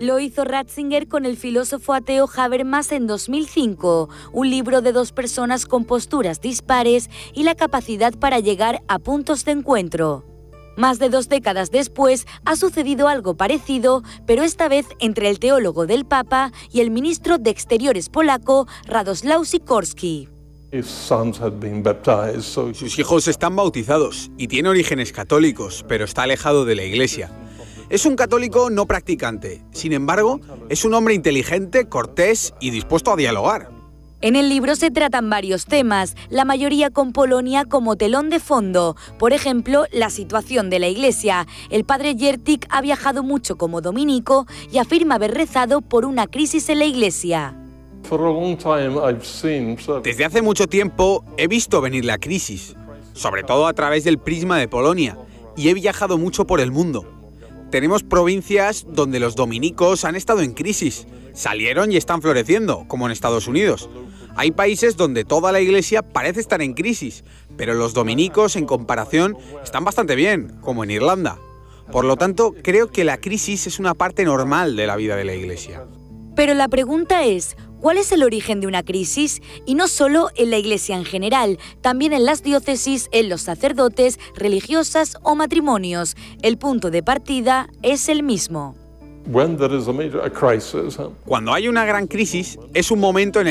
Lo hizo Ratzinger con el filósofo ateo Habermas en 2005, un libro de dos personas con posturas dispares y la capacidad para llegar a puntos de encuentro. Más de 2 décadas después ha sucedido algo parecido, pero esta vez entre el teólogo del Papa y el ministro de Exteriores polaco Radosław Sikorski. Sus hijos están bautizados y tiene orígenes católicos, pero está alejado de la Iglesia. Es un católico no practicante, sin embargo, es un hombre inteligente, cortés y dispuesto a dialogar. En el libro se tratan varios temas, la mayoría con Polonia como telón de fondo. Por ejemplo, la situación de la Iglesia. El padre Jertic ha viajado mucho como dominico y afirma haber rezado por una crisis en la Iglesia. Desde hace mucho tiempo he visto venir la crisis, sobre todo a través del prisma de Polonia, y he viajado mucho por el mundo. Tenemos provincias donde los dominicos han estado en crisis, salieron y están floreciendo, como en Estados Unidos. Hay países donde toda la Iglesia parece estar en crisis, pero los dominicos, en comparación, están bastante bien, como en Irlanda. Por lo tanto, creo que la crisis es una parte normal de la vida de la Iglesia. Pero la pregunta es, ¿cuál es el origen de una crisis? Y no solo en la Iglesia en general, también en las diócesis, en los sacerdotes, religiosas o matrimonios. El punto de partida es el mismo. Cuando hay una gran crisis, es un momento en